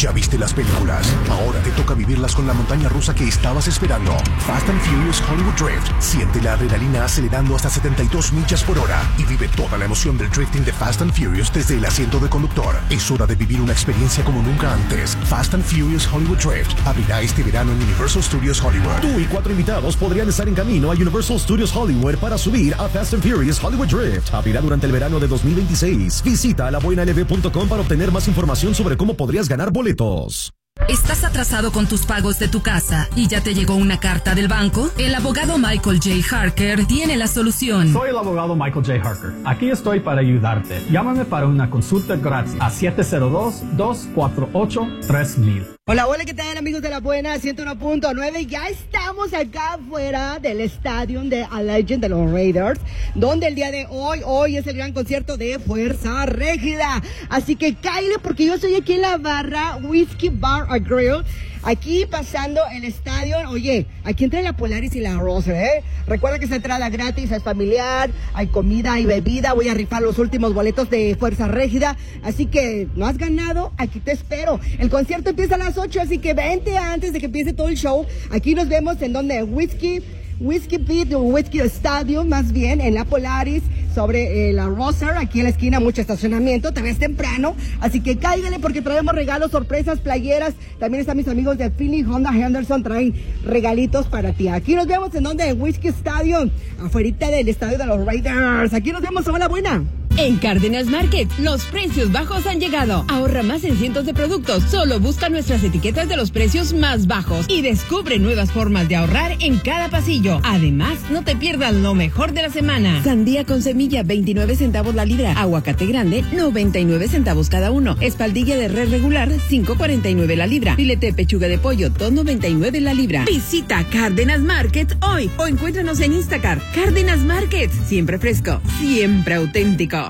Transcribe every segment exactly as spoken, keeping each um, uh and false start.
Ya viste las películas, ahora te toca vivirlas con la montaña rusa que estabas esperando. Fast and Furious Hollywood Drift. Siente la adrenalina acelerando hasta setenta y dos millas por hora y vive toda la emoción del drifting de Fast and Furious desde el asiento de conductor. Es hora de vivir una experiencia como nunca antes. Fast and Furious Hollywood Drift abrirá este verano en Universal Studios Hollywood. Tú y cuatro invitados podrían estar en camino a Universal Studios Hollywood para subir a Fast and Furious Hollywood Drift. Abrirá durante el verano de dos mil veintiséis. Visita la buena l v punto com para obtener más información sobre cómo podrías ganar boletos. ¿Estás atrasado con tus pagos de tu casa y ya te llegó una carta del banco? El abogado Michael J. Harker tiene la solución. Soy el abogado Michael J. Harker. Aquí estoy para ayudarte. Llámame para una consulta gratis a siete cero dos, dos cuatro ocho, tres mil. Hola, hola, ¿qué tal, amigos de La Buena? ciento uno punto nueve. Ya estamos acá afuera del estadio de Allegiant de los Raiders, donde el día de hoy, hoy es el gran concierto de Fuerza Régida. Así que cállate porque yo estoy aquí en la barra Whiskey Bar and Grill, aquí pasando el estadio. Oye, aquí entre la Polaris y la Rosa, ¿eh? Recuerda que es entrada gratis, es familiar, hay comida y bebida. Voy a rifar los últimos boletos de Fuerza Régida, así que no has ganado, aquí te espero. El concierto empieza a las ocho, así que vente antes de que empiece todo el show. Aquí nos vemos en donde Whiskey, Whiskey Pit, Whiskey Stadium, más bien, en la Polaris, sobre eh, la Rosser, aquí en la esquina, mucho estacionamiento, te ves temprano, así que cáigale porque traemos regalos, sorpresas, playeras. También están mis amigos de Philly Honda Henderson, traen regalitos para ti. Aquí nos vemos en donde, en Whiskey Stadium, afuera del estadio de los Raiders. Aquí nos vemos, hola buena. En Cárdenas Market, los precios bajos han llegado. Ahorra más en cientos de productos. Solo busca nuestras etiquetas de los precios más bajos y descubre nuevas formas de ahorrar en cada pasillo. Además, no te pierdas lo mejor de la semana. Sandía con semilla, veintinueve centavos la libra. Aguacate grande, noventa y nueve centavos cada uno. Espaldilla de res regular, cinco cuarenta y nueve la libra. Filete de pechuga de pollo, dos noventa y nueve la libra. Visita Cárdenas Market hoy o encuéntranos en Instacart. Cárdenas Market, siempre fresco, siempre auténtico.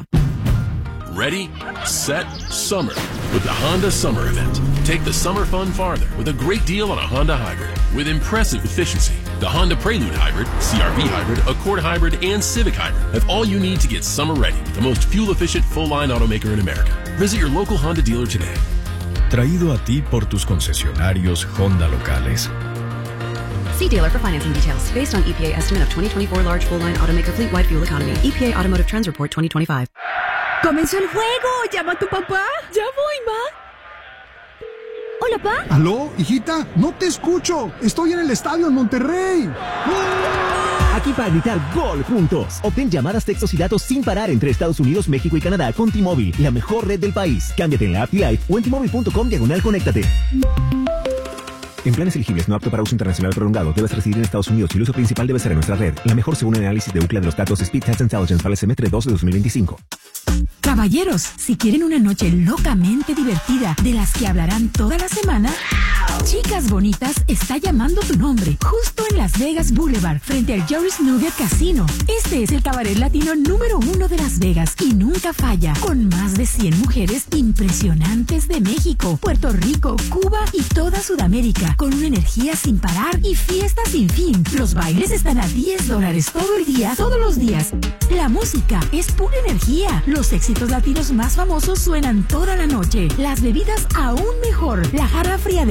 Ready, set, summer with the Honda Summer Event. Take the summer fun farther with a great deal on a Honda Hybrid with impressive efficiency. The Honda Prelude Hybrid, C R V Hybrid, Accord Hybrid, and Civic Hybrid have all you need to get summer ready with the most fuel-efficient full-line automaker in America. Visit your local Honda dealer today. Traído a ti por tus concesionarios Honda locales. See dealer for financing details. Based on E P A estimate of twenty twenty-four large full-line automaker fleet-wide fuel economy. E P A Automotive Trends Report twenty twenty-five. ¡Comenzó el juego! ¡Llama a tu papá! ¡Ya voy, ma! Hola, pa. ¿Aló, hijita? No te escucho. Estoy en el estadio en Monterrey. Aquí para gritar gol juntos. Obtén llamadas, textos y datos sin parar entre Estados Unidos, México y Canadá con T-Mobile, la mejor red del país. Cámbiate en la app T-Life o en T Mobile punto com diagonal conéctate. En planes elegibles no apto para uso internacional prolongado, debes residir en Estados Unidos y el uso principal debe ser en nuestra red. La mejor según el análisis de U C L A de los datos Speed Test Intelligence para el semestre dos de dos mil veinticinco. Caballeros, si quieren una noche locamente divertida, de las que hablarán toda la semana, Chicas Bonitas está llamando tu nombre, justo en Las Vegas Boulevard, frente al Joris Nugget Casino. Este es el cabaret latino número uno de Las Vegas y nunca falla, con más de cien mujeres impresionantes de México, Puerto Rico, Cuba y toda Sudamérica, con una energía sin parar y fiesta sin fin. Los bailes están a diez dólares todo el día, todos los días. La música es pura energía. Los éxitos latinos más famosos suenan toda la noche. Las bebidas aún mejor. La jarra fría de